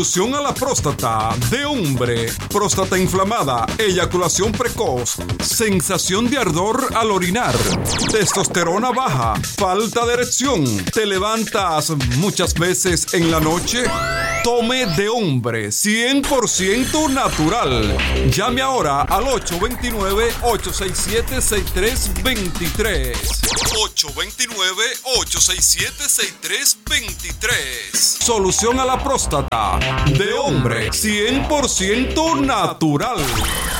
Solución a la próstata de hombre, próstata inflamada, eyaculación precoz, sensación de ardor al orinar, testosterona baja, falta de erección, te levantas muchas veces en la noche. Tome de hombre, 100% natural. Llame ahora al 829-867-6323. 829-867-6323. Solución a la próstata de hombre, 100% natural.